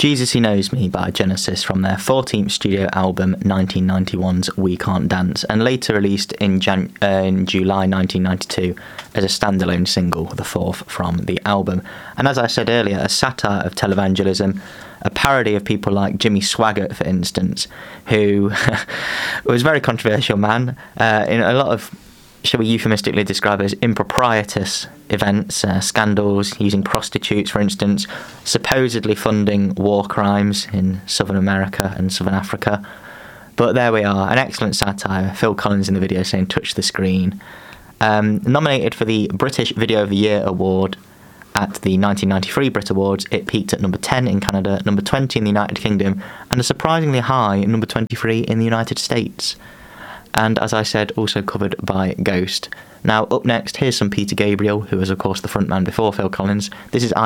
Jesus He Knows Me by Genesis from their 14th studio album 1991's We Can't Dance, and later released in July 1992 as a standalone single, the fourth from the album. And as I said earlier, a satire of televangelism, a parody of people like Jimmy Swaggart, for instance, who was a very controversial man in a lot of, shall we euphemistically describe it as improprietous events, scandals, using prostitutes, for instance, supposedly funding war crimes in Southern America and Southern Africa. But there we are, an excellent satire. Phil Collins in the video saying, "Touch the screen." Nominated for the British Video of the Year award at the 1993 Brit Awards, it peaked at number 10 in Canada, number 20 in the United Kingdom, and a surprisingly high number 23 in the United States. And as I said, also covered by Ghost. Now, up next, here's some Peter Gabriel, who was, of course, the frontman before Phil Collins. This is